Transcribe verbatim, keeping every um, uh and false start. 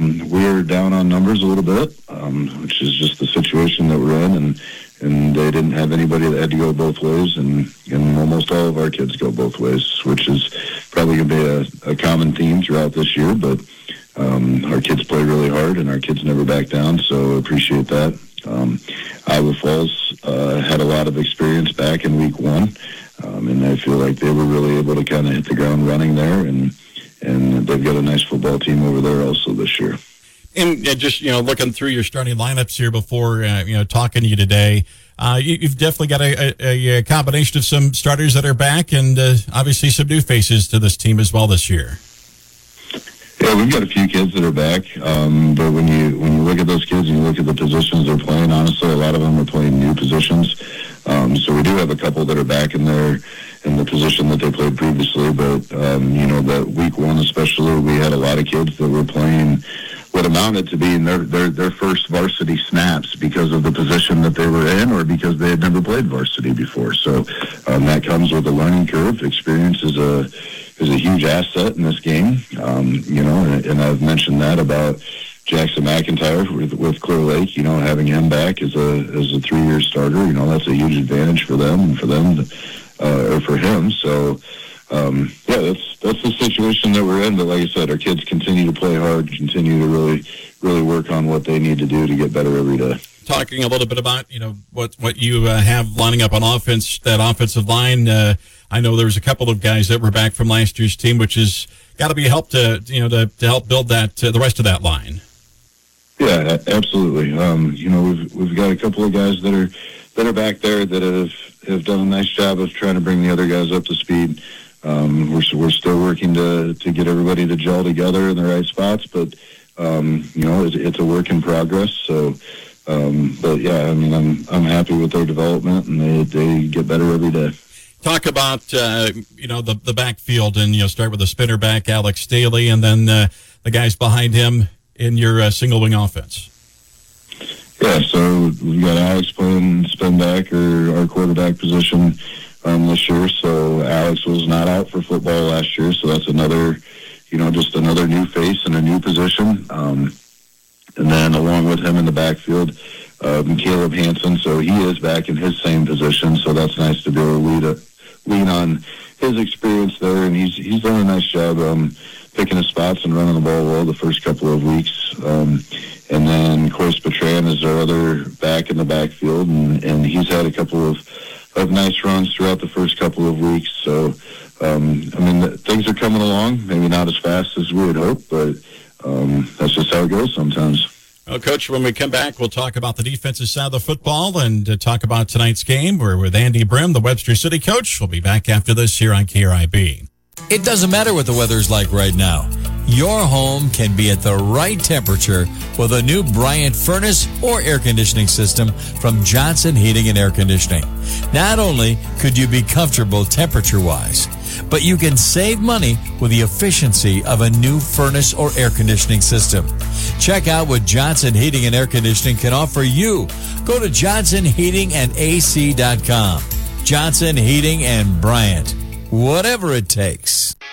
um, we're down on numbers a little bit, um, which is just the situation that we're in, and and they didn't have anybody that had to go both ways, and, and almost all of our kids go both ways, which is probably going to be a, a common theme throughout this year, but um, our kids play really hard, and our kids never back down, so appreciate that. Um, Iowa Falls uh, had a lot of experience back in week one, um, and I feel like they were really able to kind of hit the ground running there, and and they've got a nice football team over there also this year. And uh, just, you know, looking through your starting lineups here before, uh, you know, talking to you today, uh, you, you've definitely got a, a, a combination of some starters that are back and uh, obviously some new faces to this team as well this year. Yeah, we've got a few kids that are back, um, but when you when you look at those kids and you look at the positions they're playing, honestly, a lot of them are playing new positions. Um, so we do have a couple that are back in their in the position that they played previously, but um, you know, that week one especially, we had a lot of kids that were playing what amounted to being their, their, their first varsity snaps because of the position that they were in or because they had never played varsity before. So um, that comes with a learning curve. Experience is a is a huge asset in this game, um, you know, and, and I've mentioned that about Jackson McIntyre with, with Clear Lake, you know, having him back as a as a three-year starter, you know, that's a huge advantage for them and for them, to, uh, or for him. So, um, yeah, that's that's the situation that we're in. But like I said, our kids continue to play hard, continue to really, really work on what they need to do to get better every day. Talking a little bit about, you know, what, what you uh, have lining up on offense, that offensive line. Uh, I know there was a couple of guys that were back from last year's team, which has got to be a help to, you know, to, to help build that, uh, the rest of that line. Yeah, absolutely. Um, you know, we've we've got a couple of guys that are that are back there that have have done a nice job of trying to bring the other guys up to speed. Um, we're we're still working to to get everybody to gel together in the right spots, but um, you know, it's, it's a work in progress. So, um, but yeah, I mean, I'm I'm happy with their development, and they they get better every day. Talk about uh, you know, the the backfield, and you know, start with the spinner back, Alex Staley, and then uh, the guys behind him in your uh, single wing offense. Yeah, so we've got Alex playing spin back or our quarterback position um, this year. So Alex was not out for football last year, so that's another, you know, just another new face in a new position. Um, and then along with him in the backfield, um, Caleb Hansen. So he is back in his same position. So that's nice to be able to lead a, lean on his experience there, and he's he's done a nice job um, picking his spots and running the ball well the first couple of weeks. Um, and then, of course, Petran is our other back in the backfield, and, and he's had a couple of, of nice runs throughout the first couple of weeks. So, um, I mean, the, things are coming along, maybe not as fast as we would hope, but um, that's just how it goes sometimes. Well, Coach, when we come back, we'll talk about the defensive side of the football and uh, talk about tonight's game. We're with Andy Brim, the Webster City coach. We'll be back after this here on K R I B. It doesn't matter what the weather's like right now. Your home can be at the right temperature with a new Bryant furnace or air conditioning system from Johnson Heating and Air Conditioning. Not only could you be comfortable temperature-wise, but you can save money with the efficiency of a new furnace or air conditioning system. Check out what Johnson Heating and Air Conditioning can offer you. Go to johnson heating and a c dot com. Johnson Heating and Bryant. Whatever it takes.